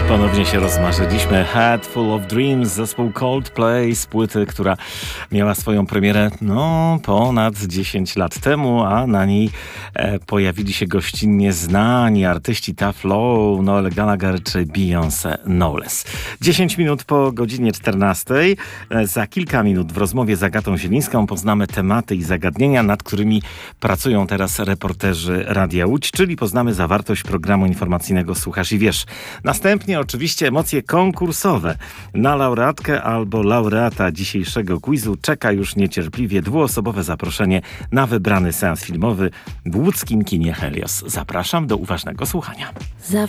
Ponownie się rozmarzyliśmy. Head Full of Dreams, zespół Coldplay z płyty, która miała swoją premierę ponad 10 lat temu, a na niej pojawili się gościnnie znani artyści Tough Low, Noel Gallagher czy Beyoncé no less. 10 minut po godzinie 14. Za kilka minut w rozmowie z Agatą Zielińską poznamy tematy i zagadnienia, nad którymi pracują teraz reporterzy Radia Łódź, czyli poznamy zawartość programu informacyjnego Słuchasz i Wiesz. Następnie oczywiście emocje konkursowe. Na laureatkę albo laureata dzisiejszego quizu czeka już niecierpliwie dwuosobowe zaproszenie na wybrany seans filmowy w łódzkim kinie Helios. Zapraszam do uważnego słuchania.